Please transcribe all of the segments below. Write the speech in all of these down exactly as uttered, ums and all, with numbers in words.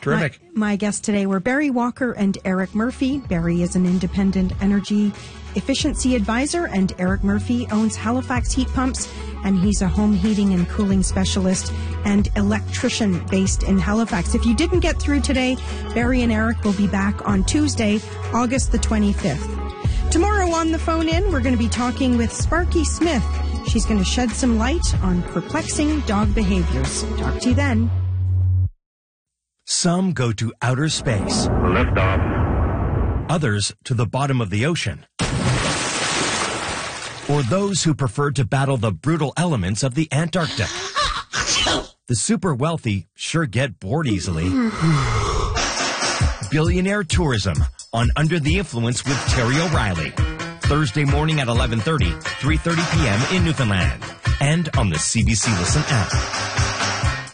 Terrific. My, my guests today were Barry Walker and Eric Murphy. Barry is an independent energy efficiency advisor, and Eric Murphy owns Halifax Heat Pumps, and he's a home heating and cooling specialist and electrician based in Halifax. If you didn't get through today, Barry and Eric will be back on Tuesday, August the twenty-fifth. Tomorrow on the phone in, we're going to be talking with Sparky Smith. She's going to shed some light on perplexing dog behaviors. Talk to you then. Some go to outer space. Lift off. Others to the bottom of the ocean. Or those who prefer to battle the brutal elements of the Antarctic. The super wealthy sure get bored easily. Billionaire tourism on Under the Influence with Terry O'Reilly. Thursday morning at eleven thirty, three thirty p.m. in Newfoundland. And on the C B C Listen app.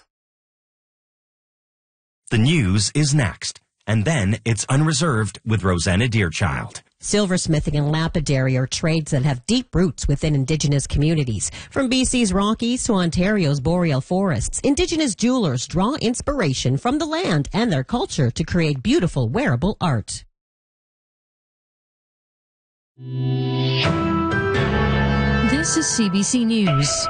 The news is next. And then it's Unreserved with Rosanna Deerchild. Silversmithing and lapidary are trades that have deep roots within Indigenous communities. From B C's Rockies to Ontario's boreal forests, Indigenous jewelers draw inspiration from the land and their culture to create beautiful wearable art. This is C B C News.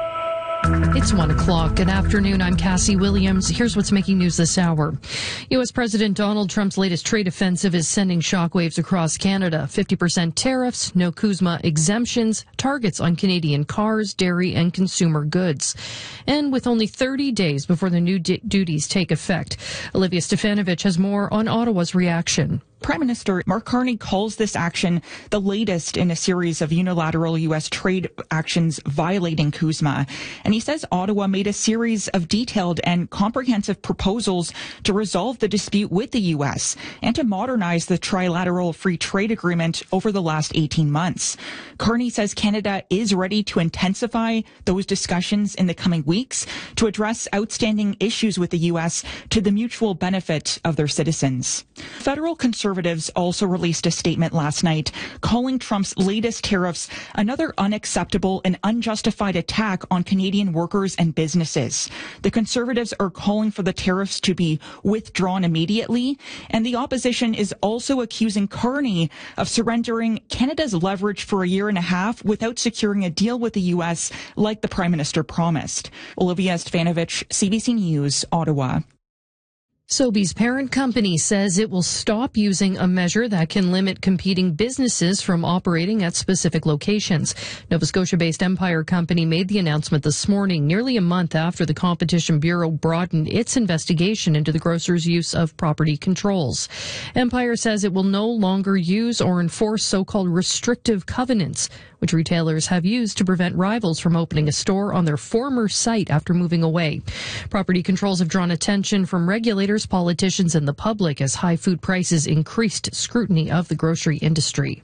It's one o'clock. Good afternoon. I'm Cassie Williams. Here's what's making news this hour. U S. President Donald Trump's latest trade offensive is sending shockwaves across Canada. fifty percent tariffs, no CUSMA exemptions, targets on Canadian cars, dairy, and consumer goods. And with only thirty days before the new d- duties take effect, Olivia Stefanovich has more on Ottawa's reaction. Prime Minister Mark Carney calls this action the latest in a series of unilateral U S trade actions violating CUSMA. And he says Ottawa made a series of detailed and comprehensive proposals to resolve the dispute with the U S and to modernize the trilateral free trade agreement over the last eighteen months. Carney says Canada is ready to intensify those discussions in the coming weeks to address outstanding issues with the U S to the mutual benefit of their citizens. Federal conservatives Conservatives also released a statement last night calling Trump's latest tariffs another unacceptable and unjustified attack on Canadian workers and businesses. The Conservatives are calling for the tariffs to be withdrawn immediately, and the opposition is also accusing Carney of surrendering Canada's leverage for a year and a half without securing a deal with the U S like the Prime Minister promised. Olivia Stefanovich, C B C News, Ottawa. Sobeys' parent company says it will stop using a measure that can limit competing businesses from operating at specific locations. Nova Scotia-based Empire Company made the announcement this morning, nearly a month after the Competition Bureau broadened its investigation into the grocer's use of property controls. Empire says it will no longer use or enforce so-called restrictive covenants, which retailers have used to prevent rivals from opening a store on their former site after moving away. Property controls have drawn attention from regulators, politicians, and the public as high food prices increased scrutiny of the grocery industry.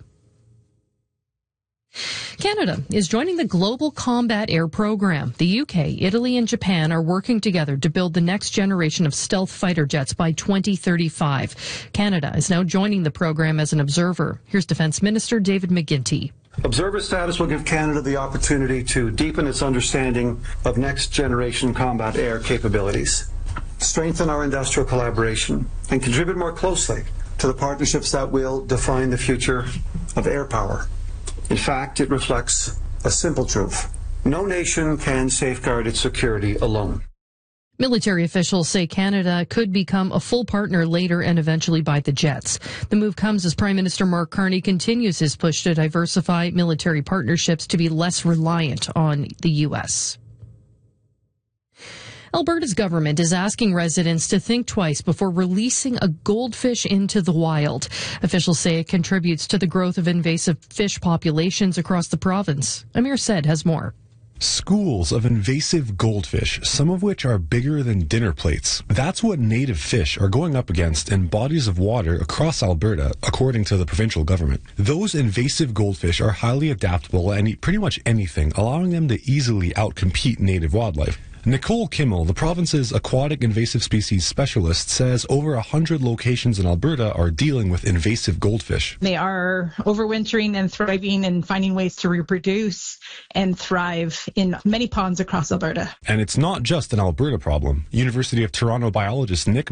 Canada is joining the Global Combat Air Program. The U K, Italy, and Japan are working together to build the next generation of stealth fighter jets by twenty thirty-five. Canada is now joining the program as an observer. Here's Defence Minister David McGuinty. Observer status will give Canada the opportunity to deepen its understanding of next-generation combat air capabilities, strengthen our industrial collaboration, and contribute more closely to the partnerships that will define the future of air power. In fact, it reflects a simple truth. No nation can safeguard its security alone. Military officials say Canada could become a full partner later and eventually buy the jets. The move comes as Prime Minister Mark Carney continues his push to diversify military partnerships to be less reliant on the U S. Alberta's government is asking residents to think twice before releasing a goldfish into the wild. Officials say it contributes to the growth of invasive fish populations across the province. Amir Said has more. Schools of invasive goldfish, some of which are bigger than dinner plates. That's what native fish are going up against in bodies of water across Alberta, according to the provincial government. Those invasive goldfish are highly adaptable and eat pretty much anything, allowing them to easily outcompete native wildlife. Nicole Kimmel, the province's aquatic invasive species specialist, says over one hundred locations in Alberta are dealing with invasive goldfish. They are overwintering and thriving and finding ways to reproduce and thrive in many ponds across Alberta. And it's not just an Alberta problem. University of Toronto biologist Nick